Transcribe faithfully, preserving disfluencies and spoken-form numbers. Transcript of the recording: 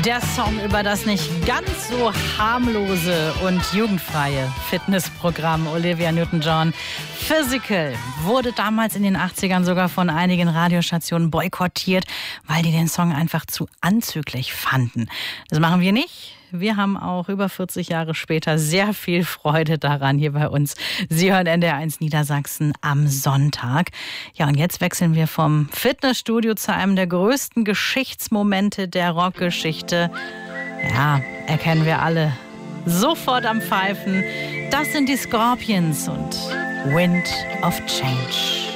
Der Song über das nicht ganz so harmlose und jugendfreie Fitnessprogramm Olivia Newton-John. Physical wurde damals in den achtzigern sogar von einigen Radiostationen boykottiert, weil die den Song einfach zu anzüglich fanden. Das machen wir nicht. Wir haben auch über vierzig Jahre später sehr viel Freude daran hier bei uns. Sie hören N D R eins Niedersachsen am Sonntag. Ja, und jetzt wechseln wir vom Fitnessstudio zu einem der größten Geschichtsmomente der Rockgeschichte. Ja, erkennen wir alle sofort am Pfeifen. Das sind die Scorpions und Wind of Change.